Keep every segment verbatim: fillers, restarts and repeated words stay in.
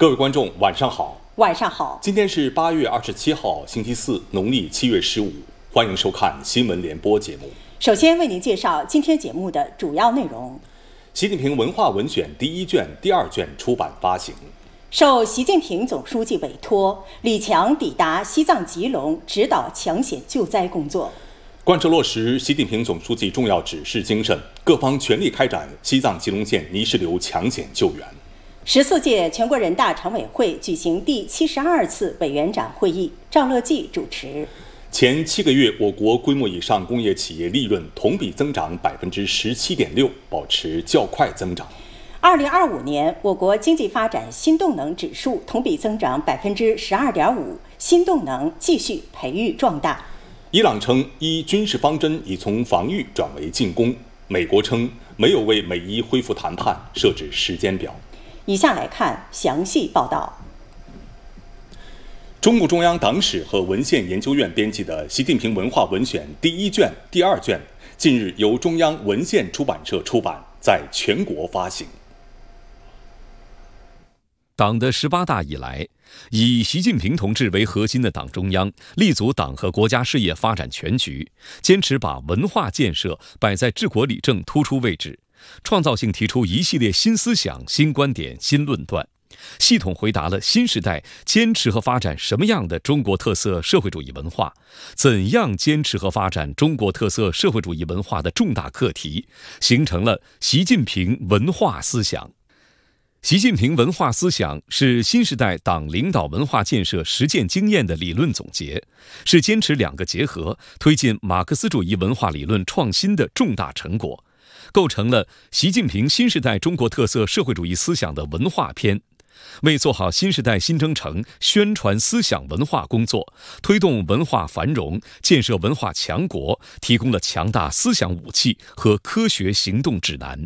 各位观众，晚上好。 晚上好。 今天是八月二十七号，星期四，农历七月十五。欢迎收看新闻联播节目。 首先为您介绍今天节目的主要内容。 习近平文化文选第一卷、第二卷出版发行。 受习近平总书记委托，李强抵达西藏吉隆，指导抢险救灾工作。 贯彻落实习近平总书记重要指示精神，各方全力开展西藏吉隆县泥石流抢险救援。 十四届全国人大常委会举行第七十二次委员长会议，赵乐际主持。 前七个月，我国规模以上工业企业利润同比增长百分之十七点六，保持较快增长。 二零二五年，我国经济发展新动能指数同比增长百分之十二点五，新动能继续培育壮大。 伊朗称，一军事方针已从防御转为进攻。美国称，没有为美伊恢复谈判设置时间表。 以下来看详细报道。 中共中央党史和文献研究院编辑的《习近平文化文选》第一卷、第二卷，近日由中央文献出版社出版，在全国发行。 党的十八大以来，以习近平同志为核心的党中央立足党和国家事业发展全局，坚持把文化建设摆在治国理政突出位置，创造性提出一系列新思想、新观点、新论断，系统回答了新时代坚持和发展什么样的中国特色社会主义文化，怎样坚持和发展中国特色社会主义文化的重大课题，形成了习近平文化思想。习近平文化思想是新时代党领导文化建设实践经验的理论总结，是坚持两个结合，推进马克思主义文化理论创新的重大成果，构成了习近平新时代中国特色社会主义思想的文化篇，为做好新时代新征程宣传思想文化工作，推动文化繁荣、建设文化强国提供了强大思想武器和科学行动指南。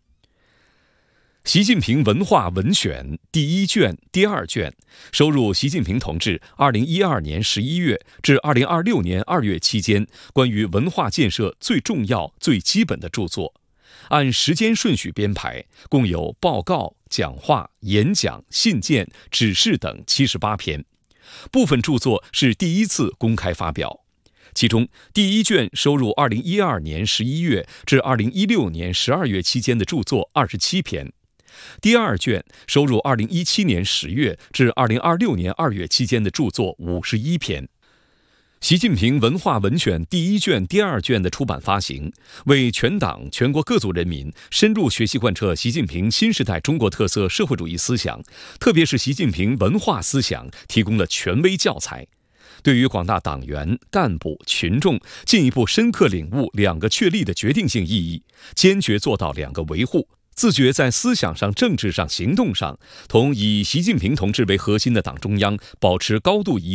习近平文化文选第一卷、第二卷收入习近平同志二零一二年十一月至二零二六年二月期间关于文化建设最重要、最基本的著作，按时间顺序编排，共有报告、讲话、演讲、信件、指示等七十八篇，部分著作是第一次公开发表。其中，第一卷收入二零一二年十一月至二零一六年十二月期间的著作二十七篇。第二卷收入二零一七年十月至二零二六年二月期间的著作五十一篇。习近平文化文选第一卷、第二卷的出版发行，为全党全国各族人民深入学习贯彻习近平新时代中国特色社会主义思想，特别是习近平文化思想提供了权威教材，对于广大党员、干部、群众进一步深刻领悟两个确立的决定性意义，坚决做到两个维护，自觉在思想上、政治上、行动上，同以习近平同志为核心的党中央保持高度一